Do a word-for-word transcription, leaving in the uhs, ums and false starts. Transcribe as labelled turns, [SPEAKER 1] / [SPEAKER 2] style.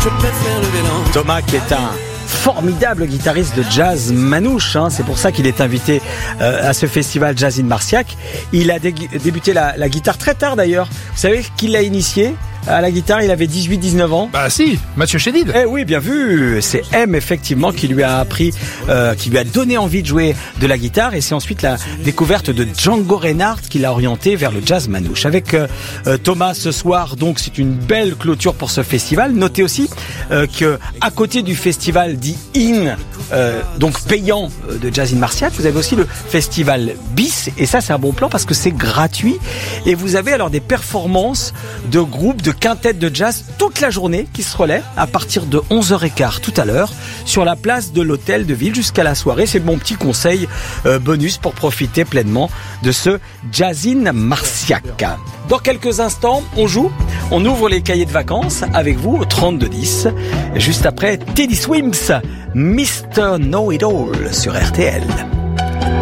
[SPEAKER 1] je préfère le vélo.
[SPEAKER 2] Thomas qui est un formidable guitariste de jazz manouche, hein. C'est pour ça qu'il est invité euh, à ce festival Jazz in Marciac. Il a dé- débuté la, la guitare très tard d'ailleurs. Vous savez qui l'a initié à la guitare? Il avait dix-huit dix-neuf ans.
[SPEAKER 3] Bah si, Mathieu Chédid.
[SPEAKER 2] Eh oui, bien vu. C'est M effectivement qui lui a appris, euh, qui lui a donné envie de jouer de la guitare, et c'est ensuite la découverte de Django Reinhardt qui l'a orienté vers le jazz manouche. Avec euh, Thomas ce soir, donc c'est une belle clôture pour ce festival. Notez aussi euh, que à côté du festival dit In, euh, donc payant euh, de Jazz in Marciac, vous avez aussi le festival Bis, et ça c'est un bon plan parce que c'est gratuit, et vous avez alors des performances de groupes de quintettes de jazz toute la journée qui se relaient à partir de onze heures quinze tout à l'heure sur la place de l'hôtel de ville jusqu'à la soirée. C'est mon petit conseil euh, bonus pour profiter pleinement de ce Jazz in Marciac. Dans quelques instants, on joue, on ouvre les cahiers de vacances avec vous au trente-deux dix, juste après Teddy Swims, mister Know It All sur R T L.